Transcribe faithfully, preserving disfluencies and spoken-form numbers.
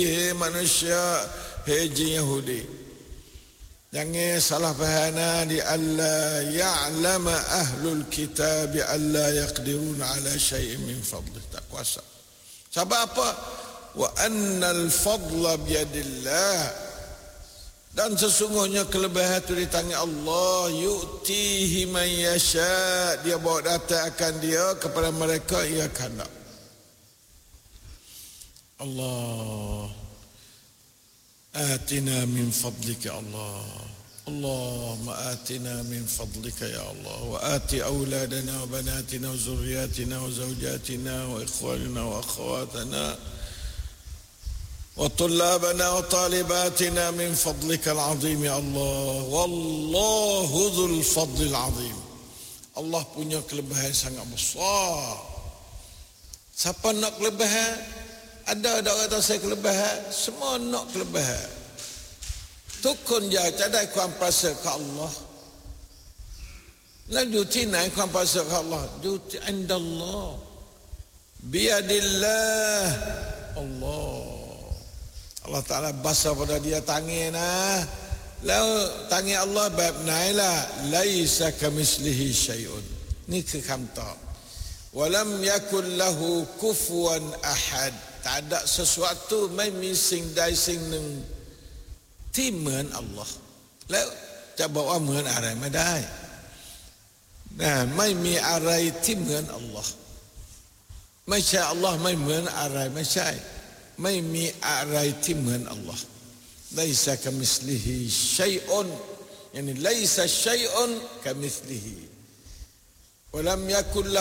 Hei manusia, hei jin Yahudi, jangan salah faham di alla ya'lama ahlul kitab alla yaqdiruna ala syai'in min fadlih. Tak kuasa. Sebab apa? Wa annal fadla biyadillah. Dan sesungguhnya kelebihan itu di tangan Allah. Yu'tihi man yasha. Dia bawa datang akan dia kepada mereka ia kehendak. Allah atina min fadlika Allah. Allahumma atina min fadlika ya Allah. Wa ati awladana wa banatina wa zurriyatina wa zawjatina wa ikhwanina wa akhawatana wa tullabana wa talibatina min fadlika al-azim ya Allah. Wallahu dhul fadlil azim. Allah punya kelebihan sangat besar. Siapa nak kelebihan? Ada ada orang tahu saya kelebihan, semua nak kelebihan. Tukun je cadai kuam pasal ke Allah. Nak duti naik kuam pasal ke Allah. Duti inda Allah. Biadillah Allah. Allah Ta'ala basa pada dia tangan nah. Lalu tangan Allah bab nailah laisa kamislihi syai'un. Ni kekamta. Walam yakul lahu kufuwan ahad. Tak ada sesuatu mai missing dai sing neng timen Allah. Lalu coba amun arai madai. Nah, mai mi arai timen Allah. Masya Allah mai men arai masya. Mai mi arai timen Allah. Laisa kamislihi syai'un. Yani laisa syai'un kamislihi. Walam yakul